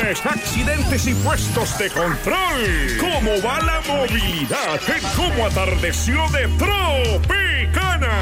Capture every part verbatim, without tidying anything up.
colisiones, accidentes y puestos de control. ¿Cómo va la movilidad en Cómo Atardeció de Tropicana?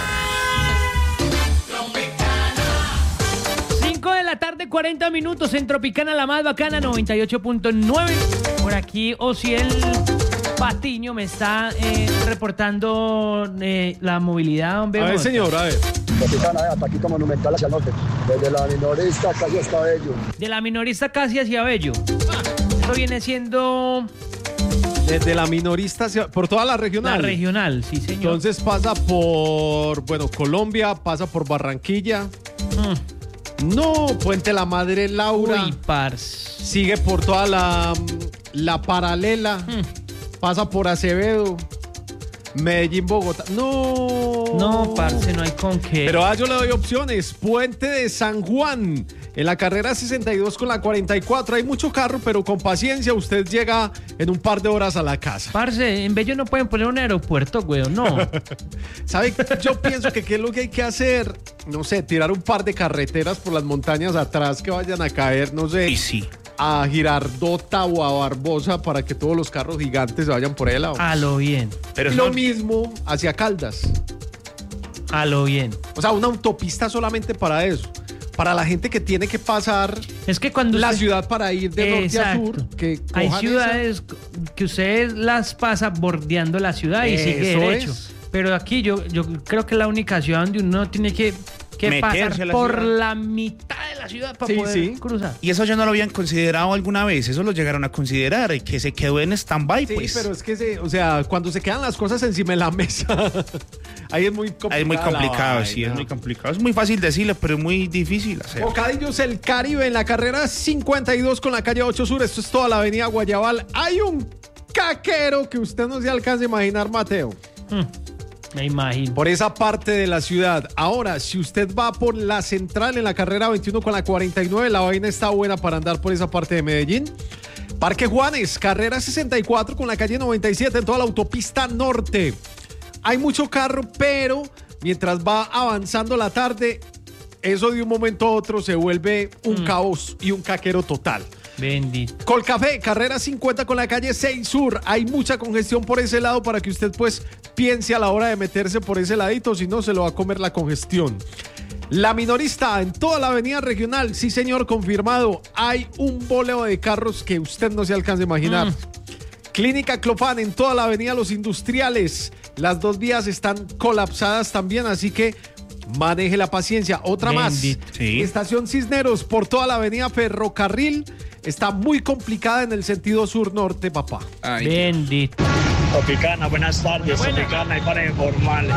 cinco de la tarde, cuarenta minutos en Tropicana, la más bacana, noventa y ocho punto nueve. Por aquí, Ociel Patiño me está eh, reportando eh, la movilidad. Hombre, a ver, señor, a ver. Tropicana, de Ataquito Monumental hacia el norte. Desde la minorista casi hasta Bello. De la minorista casi hacia Bello. Ah, esto viene siendo... Desde la minorista hacia, por toda la regional. La regional, sí, señor. Entonces pasa por, bueno, Colombia, pasa por Barranquilla. Mm. No, Puente La Madre Laura. Uy, parce. Sigue por toda la, la paralela. Mm. Pasa por Acevedo. Medellín, Bogotá. No. No, parce, no hay con qué. Pero ah, yo le doy opciones. Puente de San Juan. En la carrera sesenta y dos con la cuarenta y cuatro. Hay mucho carro, pero con paciencia usted llega en un par de horas a la casa. Parce, en Bello no pueden poner un aeropuerto, güey, no. ¿Sabe? Yo pienso que qué es lo que hay que hacer. No sé, tirar un par de carreteras por las montañas atrás que vayan a caer, no sé. Y sí. A Girardota o a Barbosa para que todos los carros gigantes se vayan por el lado. A lo bien. Pero y lo mismo hacia Caldas. A lo bien. O sea, una autopista solamente para eso. Para la gente que tiene que pasar es que cuando la usted... ciudad para ir de Exacto. norte a sur. Que hay ciudades esa... que usted las pasa bordeando la ciudad y eso sigue derecho. Es. Pero aquí yo, yo creo que es la única ciudad donde uno tiene que, que pasar la por ciudad. La mitad de la ciudad para sí, poder sí. cruzar. Y eso ya no lo habían considerado alguna vez, eso lo llegaron a considerar, y que se quedó en stand-by, sí, pues. Sí, pero es que, se, o sea, cuando se quedan las cosas encima de la mesa, ahí es muy complicado. Ahí es muy complicado, sí, es muy complicado. Es muy fácil decirlo, pero es muy difícil hacer. Bocadillos El Caribe en la carrera cincuenta y dos con la calle ocho Sur, esto es toda la avenida Guayabal. Hay un caquero que usted no se alcanza a imaginar, Mateo. Hmm. Me imagino. Por esa parte de la ciudad. Ahora, si usted va por la central en la carrera veintiuno con la cuarenta y nueve, la vaina está buena para andar por esa parte de Medellín. Parque Juanes, carrera sesenta y cuatro con la calle noventa y siete en toda la autopista norte. Hay mucho carro, pero mientras va avanzando la tarde, eso de un momento a otro se vuelve un mm. caos y un caquero total. Bendito. Colcafé, carrera cincuenta con la calle seis Sur. Hay mucha congestión por ese lado para que usted pues piense a la hora de meterse por ese ladito, si no se lo va a comer la congestión. La minorista en toda la avenida regional, sí señor, confirmado. Hay un boleo de carros que usted no se alcanza a imaginar. Mm. Clínica Clofán en toda la avenida Los Industriales. Las dos vías están colapsadas también, así que maneje la paciencia. Otra Bendito. más. Sí. Estación Cisneros por toda la avenida Ferrocarril. Está muy complicada en el sentido sur-norte, papá. Ay, Bendito. Tropicana, buenas tardes. Buena. Tropicana, y para informarle.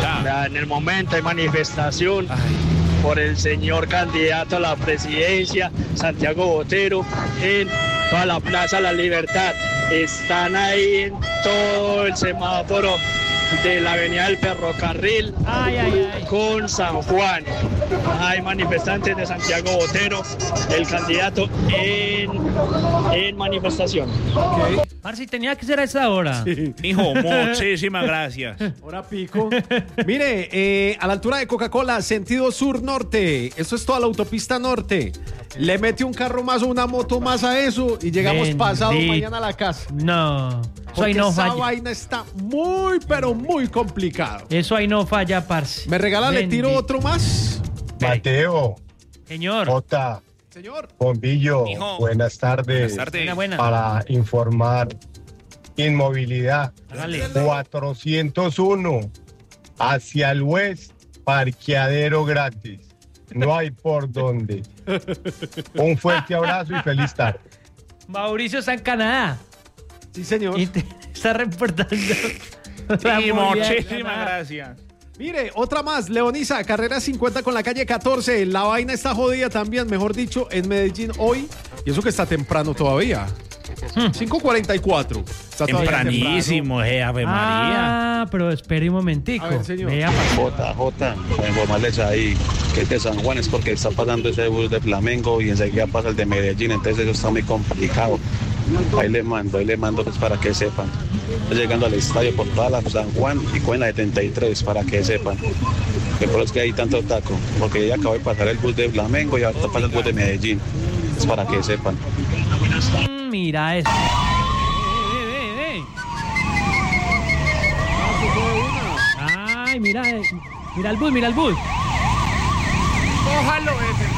En el momento hay manifestación Ay. por el señor candidato a la presidencia, Santiago Botero, en toda la Plaza La Libertad. Están ahí en todo el semáforo de la avenida del Ferrocarril ay, ay, ay. con San Juan. Hay manifestantes de Santiago Botero, el candidato en, en manifestación. Okay. Marci, tenía que ser a esa hora. Sí. Hijo, muchísimas gracias. Hora pico. Mire, eh, a la altura de Coca-Cola, sentido sur-norte. Eso es toda la autopista norte. Le mete un carro más o una moto más a eso y llegamos Bendito. pasado mañana a la casa. No. Eso ahí no esa falla. vaina está muy, pero muy complicado. Eso ahí no falla, parce. ¿Me regala, Bendito. le tiro otro más? Mateo. Señor. Jota. Señor. Bombillo. Hijo. Buenas tardes. Buenas tardes. Buena, buena. Para informar. Inmovilidad. Dale. cuatrocientos uno. Hacia el oeste. Parqueadero gratis. No hay por dónde. Un fuerte abrazo y feliz tarde. Mauricio está en Canadá. Sí, señor. Y te está reportando. Sí, muchísimas gracias. Mire, otra más, Leonisa, carrera cincuenta con la calle catorce. La vaina está jodida también, mejor dicho, en Medellín hoy. Y eso que está temprano todavía. Hmm. cinco cuarenta y cuatro. Está tempranísimo, eh, Ave María. Ah, pero espere un momentico. A ver, señor. Vea, J, J, para informarles ahí que es de San Juan es porque está pasando ese bus de Flamengo y enseguida pasa el de Medellín, entonces eso está muy complicado. Ahí le mando, ahí le mando pues para que sepan. Estoy llegando al estadio por toda la San Juan y con la setenta y tres para que sepan. Que por eso es que hay tanto taco, porque ya acabó de pasar el bus de Flamengo y ahora pasa el bus de Medellín. es para que sepan. Mm, mira eso. Eh, eh, eh, eh. Ay, mira, eh, mira el bus, mira el bus. Cójalo,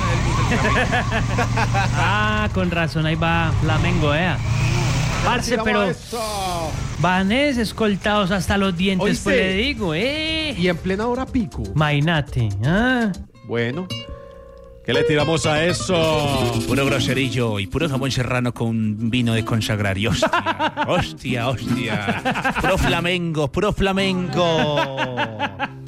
Ah, con razón, ahí va Flamengo, eh. Parce, pero van es escoltados hasta los dientes, ¿Oíste? pues le digo, eh. Y en plena hora pico. Imagínate, ah. Bueno, ¿qué le tiramos a eso? Puro groserillo y puro jamón serrano con vino de consagrario. Hostia, hostia, hostia. Puro flamengo, puro flamengo.